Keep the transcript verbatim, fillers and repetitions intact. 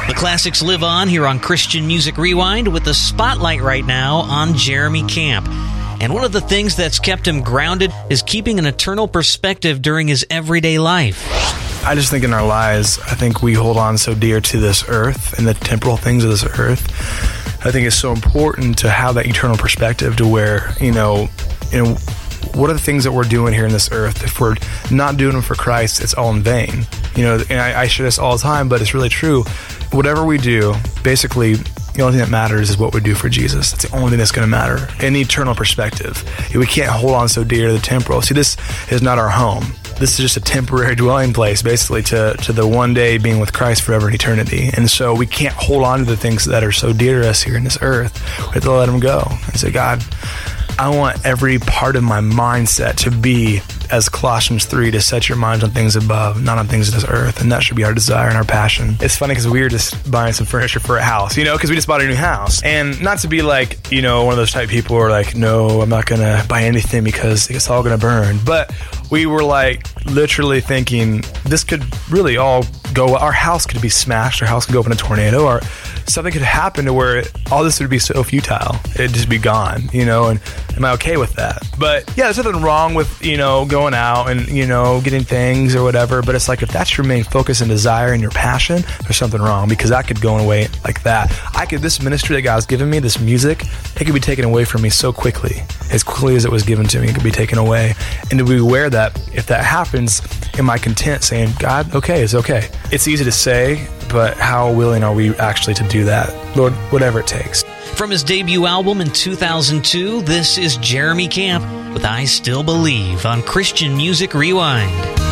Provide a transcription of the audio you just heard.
The classics live on here on Christian Music Rewind with the spotlight right now on Jeremy Camp. And one of the things that's kept him grounded is keeping an eternal perspective during his everyday life. I just think in our lives, I think we hold on so dear to this earth and the temporal things of this earth. I think it's so important to have that eternal perspective to where, you know, you know, what are the things that we're doing here in this earth? If we're not doing them for Christ, it's all in vain. You know, and I, I share this all the time, but it's really true. Whatever we do, basically, the only thing that matters is what we do for Jesus. That's the only thing that's going to matter in the eternal perspective. We can't hold on so dear to the temporal. See, this is not our home. This is just a temporary dwelling place, basically, to, to the one day being with Christ forever in eternity. And so we can't hold on to the things that are so dear to us here in this earth. We have to let them go and say, God, I want every part of my mindset to be, as Colossians three, to set your minds on things above, not on things of this earth. And that should be our desire and our passion. It's funny because we were just buying some furniture for a house, you know, because we just bought a new house. And not to be like, you know, one of those type of people who are like, no, I'm not going to buy anything because it's all going to burn. But we were like literally thinking this could really all go, our house could be smashed, our house could go up in a tornado, or something could happen to where all this would be so futile. It'd just be gone, you know, and am I okay with that? But yeah, there's nothing wrong with, you know, going out and, you know, getting things or whatever. But it's like, if that's your main focus and desire and your passion, there's something wrong, because I could go away like that. I could, this ministry that God's given me, this music, it could be taken away from me so quickly, as quickly as it was given to me, it could be taken away. And to be aware that if that happens, am I content saying, God, okay, it's okay. It's easy to say, but how willing are we actually to do that? Lord, whatever it takes. From his debut album in two thousand two, this is Jeremy Camp with I Still Believe on Christian Music Rewind.